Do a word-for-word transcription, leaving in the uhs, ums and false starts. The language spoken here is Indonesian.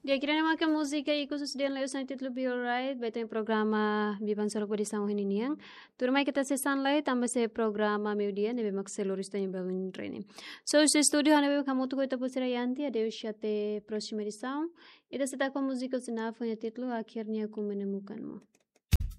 Dia kira nama ke musika i khusus dia leo sa titlo Be Alright, beto yung programa Biban Solo po di sa uhin niyang. Turmay kita sa sanlay, tamba sa programa meu dia, nebe makselorista yung balon training. So sa studio hanebe kamuto ko ito po sila yanti, adeus siya te próxima edição. Ita sa takwa musika sa nafo niya titlo, akhirnya kung menemukan mo.